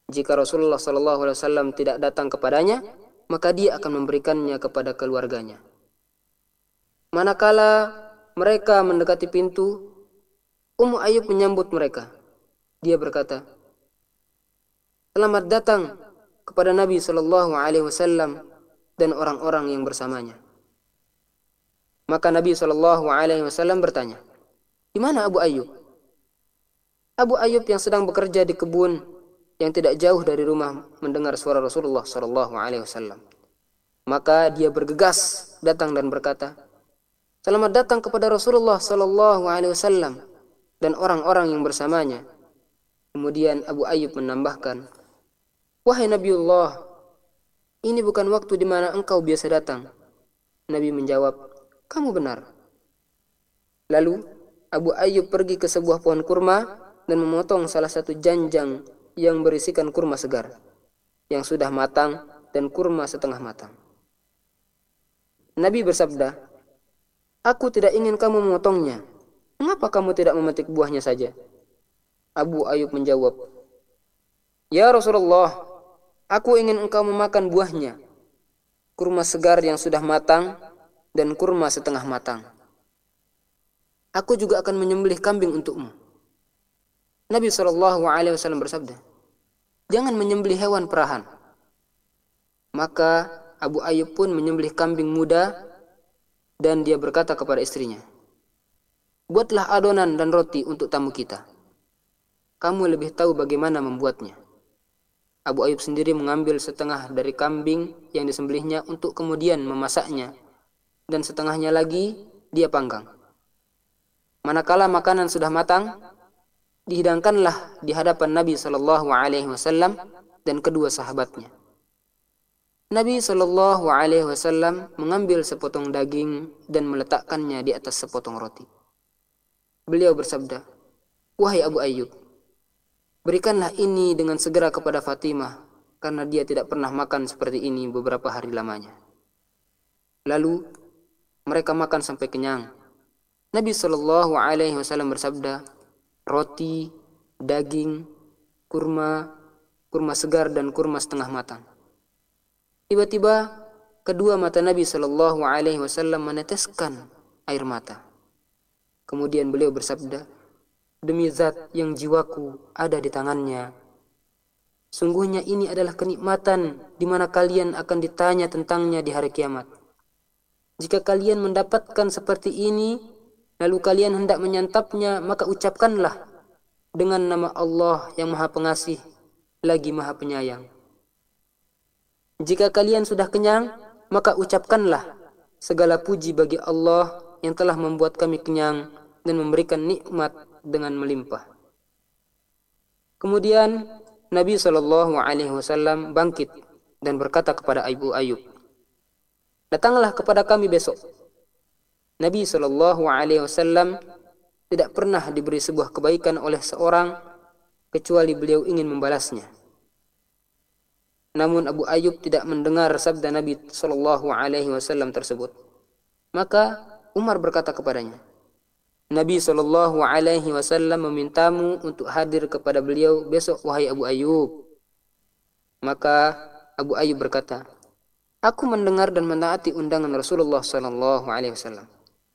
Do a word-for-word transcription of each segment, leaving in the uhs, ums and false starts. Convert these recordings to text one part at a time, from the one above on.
Jika Rasulullah Shallallahu Alaihi Wasallam tidak datang kepadanya, maka dia akan memberikannya kepada keluarganya. Manakala mereka mendekati pintu, Ummu Ayyub menyambut mereka. Dia berkata, "Selamat datang kepada Nabi Shallallahu Alaihi Wasallam dan orang-orang yang bersamanya." Maka Nabi Shallallahu Alaihi Wasallam bertanya, "Di mana Abu Ayyub?" Abu Ayyub yang sedang bekerja di kebun yang tidak jauh dari rumah mendengar suara Rasulullah Shallallahu Alaihi Wasallam. Maka dia bergegas datang dan berkata, "Selamat datang kepada Rasulullah Shallallahu Alaihi Wasallam dan orang-orang yang bersamanya." Kemudian Abu Ayyub menambahkan, "Wahai Nabiullah, ini bukan waktu di mana engkau biasa datang." Nabi menjawab, "Kamu benar." Lalu Abu Ayyub pergi ke sebuah pohon kurma dan memotong salah satu janjang yang berisikan kurma segar, yang sudah matang dan kurma setengah matang. Nabi bersabda, "Aku tidak ingin kamu memotongnya. Mengapa kamu tidak memetik buahnya saja?" Abu Ayyub menjawab, "Ya Rasulullah, aku ingin engkau memakan buahnya, kurma segar yang sudah matang dan kurma setengah matang. Aku juga akan menyembelih kambing untukmu." Nabi shallallahu alaihi wasallam bersabda, "Jangan menyembelih hewan perahan." Maka Abu Ayyub pun menyembelih kambing muda dan dia berkata kepada istrinya, "Buatlah adonan dan roti untuk tamu kita. Kamu lebih tahu bagaimana membuatnya." Abu Ayyub sendiri mengambil setengah dari kambing yang disembelihnya untuk kemudian memasaknya, dan setengahnya lagi dia panggang. Manakala makanan sudah matang, dihidangkanlah di hadapan Nabi Shallallahu Alaihi Wasallam dan kedua sahabatnya. Nabi Shallallahu Alaihi Wasallam mengambil sepotong daging dan meletakkannya di atas sepotong roti. Beliau bersabda, "Wahai Abu Ayyub, berikanlah ini dengan segera kepada Fatimah, karena dia tidak pernah makan seperti ini beberapa hari lamanya." Lalu mereka makan sampai kenyang. Nabi Shallallahu Alaihi Wasallam bersabda, "Roti, daging, kurma, kurma segar dan kurma setengah matang." Tiba-tiba kedua mata Nabi Shallallahu Alaihi Wasallam meneteskan air mata. Kemudian beliau bersabda, "Demi zat yang jiwaku ada di tangannya, sungguhnya ini adalah kenikmatan di mana kalian akan ditanya tentangnya di hari kiamat. Jika kalian mendapatkan seperti ini, lalu kalian hendak menyantapnya, maka ucapkanlah dengan nama Allah yang Maha Pengasih lagi Maha Penyayang. Jika kalian sudah kenyang, maka ucapkanlah segala puji bagi Allah yang telah membuat kami kenyang dan memberikan nikmat dengan melimpah." Kemudian Nabi Shallallahu Alaihi Wasallam bangkit dan berkata kepada Abu Ayyub, "Datanglah kepada kami besok." Nabi Shallallahu Alaihi Wasallam tidak pernah diberi sebuah kebaikan oleh seorang kecuali beliau ingin membalasnya. Namun Abu Ayyub tidak mendengar sabda Nabi Shallallahu Alaihi Wasallam tersebut. Maka Umar berkata kepadanya, "Nabi Shallallahu Alaihi Wasallam memintamu untuk hadir kepada beliau besok, wahai Abu Ayyub." Maka Abu Ayyub berkata, "Aku mendengar dan menaati undangan Rasulullah Shallallahu Alaihi Wasallam."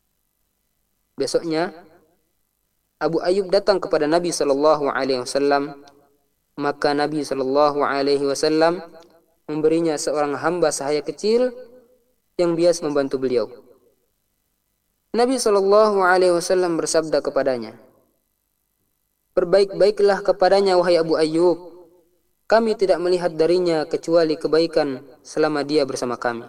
Besoknya Abu Ayyub datang kepada Nabi Shallallahu Alaihi Wasallam. Maka Nabi Shallallahu Alaihi Wasallam memberinya seorang hamba sahaya kecil yang biasa membantu beliau. Nabi Shallallahu Alaihi Wasallam bersabda kepadanya, "Berbaik-baiklah kepadanya, wahai Abu Ayyub. Kami tidak melihat darinya kecuali kebaikan selama dia bersama kami."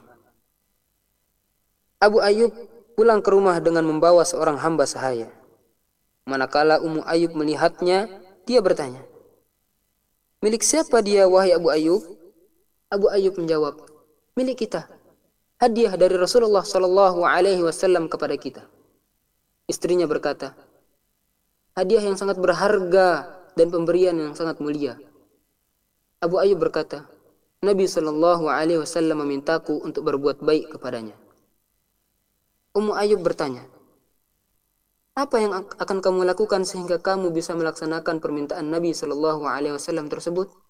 Abu Ayyub pulang ke rumah dengan membawa seorang hamba sahaya. Manakala Ummu Ayyub melihatnya, dia bertanya, "Milik siapa dia, wahai Abu Ayyub?" Abu Ayyub menjawab, "Milik kita. Hadiah dari Rasulullah Shallallahu Alaihi Wasallam kepada kita." Istrinya berkata, "Hadiah yang sangat berharga dan pemberian yang sangat mulia." Abu Ayyub berkata, "Nabi Shallallahu Alaihi Wasallam memintaku untuk berbuat baik kepadanya." Ummu Ayyub bertanya, "Apa yang akan kamu lakukan sehingga kamu bisa melaksanakan permintaan Nabi Shallallahu Alaihi Wasallam tersebut?"